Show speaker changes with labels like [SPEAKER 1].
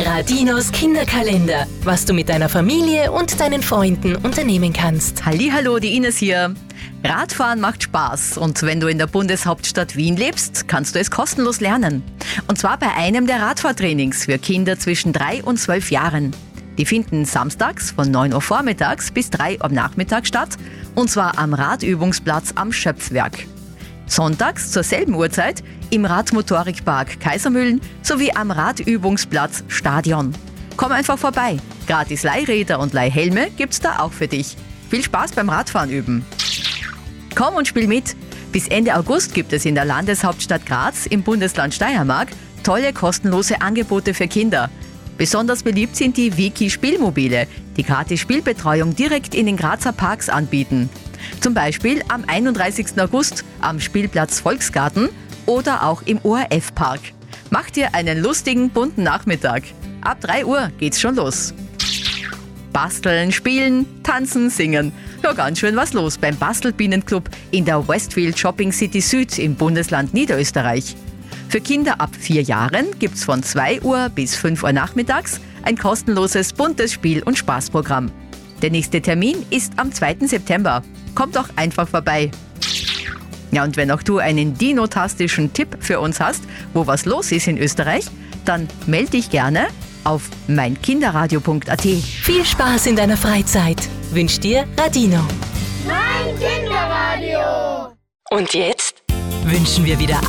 [SPEAKER 1] Radinos Kinderkalender, was du mit deiner Familie und deinen Freunden unternehmen kannst.
[SPEAKER 2] Hallihallo, die Ines hier. Radfahren macht Spaß und wenn du in der Bundeshauptstadt Wien lebst, kannst du es kostenlos lernen. Und zwar bei einem der Radfahrtrainings für Kinder zwischen 3 und 12 Jahren. Die finden samstags von 9 Uhr vormittags bis 3 Uhr am Nachmittag statt, und zwar am Radübungsplatz am Schöpfwerk. Sonntags zur selben Uhrzeit im Radmotorikpark Kaisermühlen sowie am Radübungsplatz Stadion. Komm einfach vorbei. Gratis Leihräder und Leihhelme gibt's da auch für dich. Viel Spaß beim Radfahren üben. Komm und spiel mit. Bis Ende August gibt es in der Landeshauptstadt Graz im Bundesland Steiermark tolle kostenlose Angebote für Kinder. Besonders beliebt sind die Wiki-Spielmobile, die gratis Spielbetreuung direkt in den Grazer Parks anbieten. Zum Beispiel am 31. August am Spielplatz Volksgarten oder auch im ORF-Park. Mach dir einen lustigen, bunten Nachmittag. Ab 3 Uhr geht's schon los. Basteln, spielen, tanzen, singen. Ja, ganz schön was los beim Bastelbienenclub in der Westfield Shopping City Süd im Bundesland Niederösterreich. Für Kinder ab 4 Jahren gibt's von 2 Uhr bis 5 Uhr nachmittags ein kostenloses, buntes Spiel- und Spaßprogramm. Der nächste Termin ist am 2. September. Kommt doch einfach vorbei. Ja, und wenn auch du einen dinotastischen Tipp für uns hast, wo was los ist in Österreich, dann melde dich gerne auf meinkinderradio.at.
[SPEAKER 1] Viel Spaß in deiner Freizeit. Wünscht dir Radino.
[SPEAKER 3] Mein Kinderradio.
[SPEAKER 1] Und jetzt wünschen wir wieder